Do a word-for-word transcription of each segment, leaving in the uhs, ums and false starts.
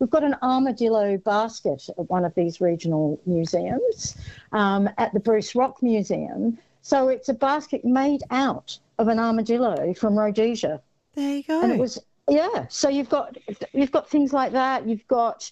we've got an armadillo basket at one of these regional museums, um, at the Bruce Rock Museum. So it's a basket made out of an armadillo from Rhodesia. There you go. And it was, yeah. So you've got you've got things like that. You've got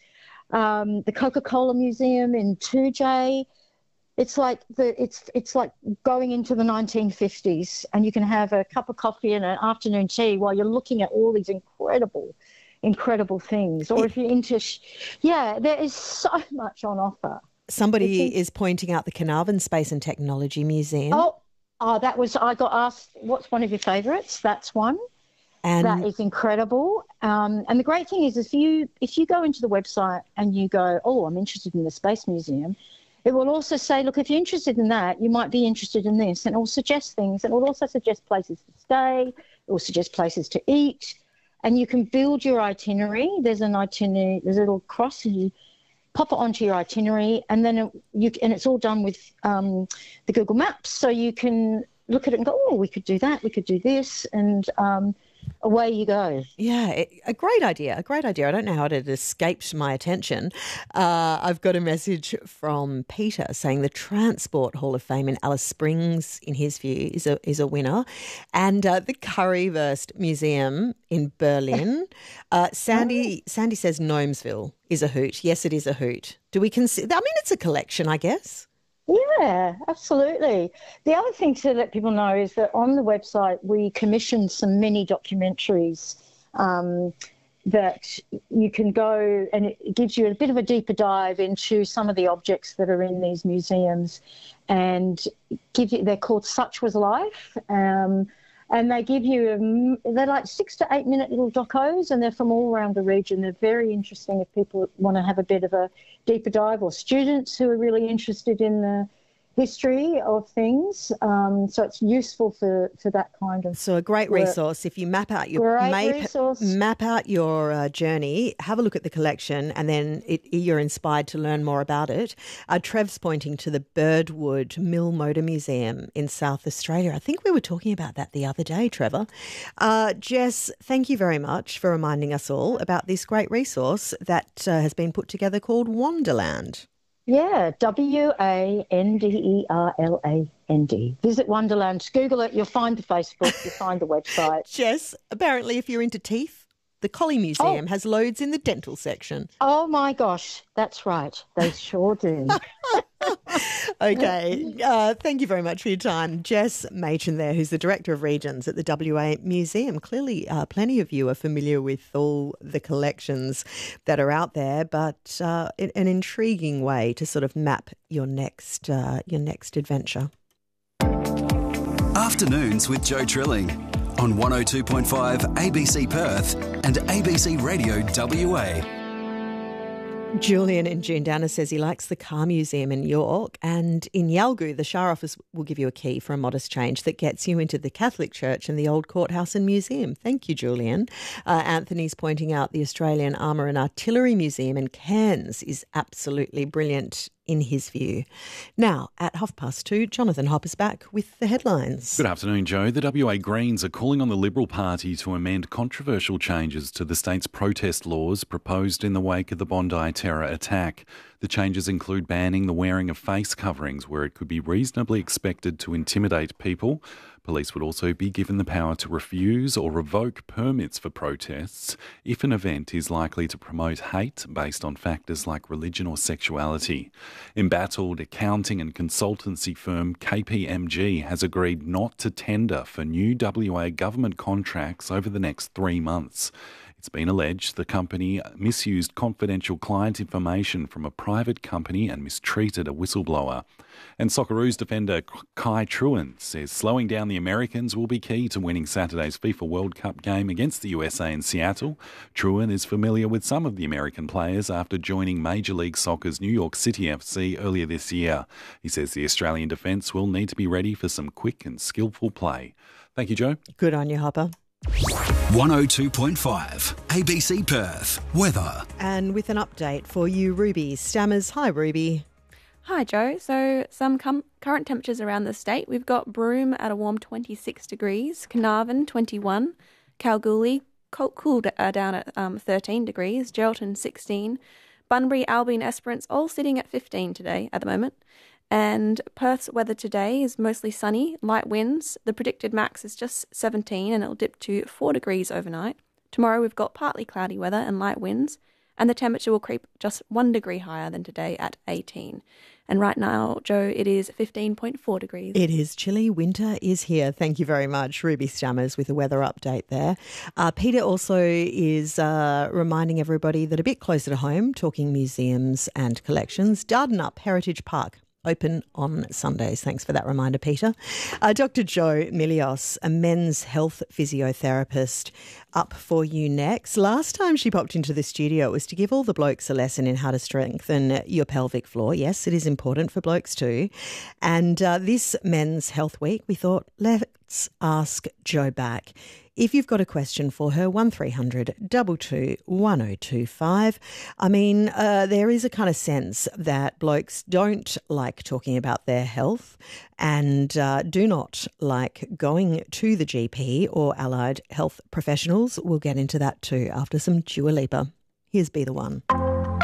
um, the Coca-Cola Museum in two J. It's like the it's it's like going into the nineteen fifties, and you can have a cup of coffee and an afternoon tea while you're looking at all these incredible, incredible things. Or if you're into, yeah, there is so much on offer. Somebody is, is pointing out the Carnarvon Space and Technology Museum. Oh, oh, that was I got asked. What's one of your favourites? That's one. And that is incredible. Um, and the great thing is, if you if you go into the website and you go, oh, I'm interested in the Space Museum. It will also say, look, if you're interested in that, you might be interested in this. And it will suggest things. And it will also suggest places to stay. It will suggest places to eat. And you can build your itinerary. There's an itinerary, there's a little cross, and you pop it onto your itinerary. And then it, you and it's all done with um, the Google Maps. So you can look at it and go, oh, we could do that. We could do this. And um, away you go. Yeah, it, a great idea, a great idea. I don't know how it had escaped my attention. Uh, I've got a message from Peter saying the Transport Hall of Fame in Alice Springs, in his view, is a is a winner. And uh, the Currywurst Museum in Berlin. Uh, Sandy, Sandy says Gnomesville is a hoot. Yes, it is a hoot. Do we consider, I mean, it's a collection, I guess. Yeah, absolutely. The other thing to let people know is that on the website we commissioned some mini documentaries um, that you can go, and it gives you a bit of a deeper dive into some of the objects that are in these museums, and give you. They're called Such Was Life. Um, And they give you, they're like six to eight minute little docos, and they're from all around the region. They're very interesting if people want to have a bit of a deeper dive, or students who are really interested in the history of things. Um, so it's useful for, for that kind of So a great work. resource. If you map out your Great map, resource. map out your uh, journey, have a look at the collection, and then it, you're inspired to learn more about it. Uh, Trev's pointing to the Birdwood Mill Motor Museum in South Australia. I think we were talking about that the other day, Trevor. Uh, Jess, thank you very much for reminding us all about this great resource that uh, has been put together called Wonderland. Yeah, W A N D E R L A N D. Visit Wonderland. Google it. You'll find the Facebook. You'll find the website. Jess, apparently if you're into teeth, the Collie Museum Oh. has loads in the dental section. Oh, my gosh. That's right. They sure do. Okay. Uh, thank you very much for your time. Jess Machen there, who's the Director of Regions at the W A Museum. Clearly, uh, plenty of you are familiar with all the collections that are out there, but uh, in, an intriguing way to sort of map your next, uh, your next adventure. Afternoons with Joe Trilling on one oh two point five A B C Perth and A B C Radio W A. Julian in Jundana says he likes the Car Museum in York, and in Yalgoo, the Shire Office will give you a key for a modest change that gets you into the Catholic Church and the old courthouse and museum. Thank you, Julian. Uh, Anthony's pointing out the Australian Armour and Artillery Museum in Cairns is absolutely brilliant in his view. Now, at half past two, Jonathan Hopper's back with the headlines. Good afternoon, Joe. The W A Greens are calling on the Liberal Party to amend controversial changes to the state's protest laws proposed in the wake of the Bondi terror attack. The changes include banning the wearing of face coverings where it could be reasonably expected to intimidate people. Police would also be given the power to refuse or revoke permits for protests if an event is likely to promote hate based on factors like religion or sexuality. Embattled accounting and consultancy firm K P M G has agreed not to tender for new W A government contracts over the next three months. It's been alleged the company misused confidential client information from a private company and mistreated a whistleblower. And Socceroos defender Kai Truen says slowing down the Americans will be key to winning Saturday's FIFA World Cup game against the U S A in Seattle. Truen is familiar with some of the American players after joining Major League Soccer's New York City F C earlier this year. He says the Australian defence will need to be ready for some quick and skillful play. Thank you, Joe. Good on you, Hopper. one oh two point five A B C Perth. Weather. And with an update for you, Ruby Stammers. Hi, Ruby. Hi, Joe. So some com- current temperatures around the state. We've got Broome at a warm twenty-six degrees, Carnarvon twenty-one, Kalgoorlie cool, cool uh, down at um, thirteen degrees, Geraldton sixteen, Bunbury, Albion, Esperance all sitting at fifteen today at the moment. And Perth's weather today is mostly sunny, light winds. The predicted max is just seventeen and it'll dip to four degrees overnight. Tomorrow we've got partly cloudy weather and light winds, and the temperature will creep just one degree higher than today at eighteen. And right now, Joe, it is fifteen point four degrees. It is chilly. Winter is here. Thank you very much, Ruby Stammers, with a weather update there. Uh, Peter also is uh, reminding everybody that a bit closer to home, talking museums and collections, Dardanup Heritage Park, open on Sundays. Thanks for that reminder, Peter. Uh, Doctor Jo Milios, a men's health physiotherapist, up for you next. Last time she popped into the studio, it was to give all the blokes a lesson in how to strengthen your pelvic floor. Yes, it is important for blokes too. And uh, this Men's Health Week, we thought, let's ask Jo back. If you've got a question for her, one three hundred two two one oh two five. I mean, uh, there is a kind of sense that blokes don't like talking about their health and uh, do not like going to the G P or allied health professionals. We'll get into that too after some Dua Lipa. Here's Be The One.